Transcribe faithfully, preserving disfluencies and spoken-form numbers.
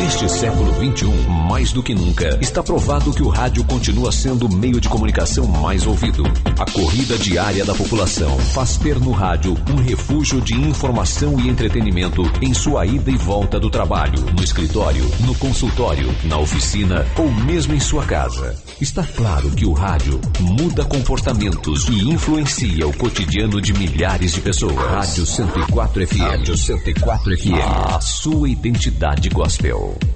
Neste século vinte e um, mais do que nunca, está provado que o rádio continua sendo o meio de comunicação mais ouvido. A corrida diária da população faz ter no rádio um refúgio de informação e entretenimento em sua ida e volta do trabalho, no escritório, no consultório, na oficina ou mesmo em sua casa. Está claro que o rádio muda comportamentos e influencia o cotidiano de milhares de pessoas. Rádio cento e quatro F M. Rádio cento e quatro F M. A sua identidade gospel.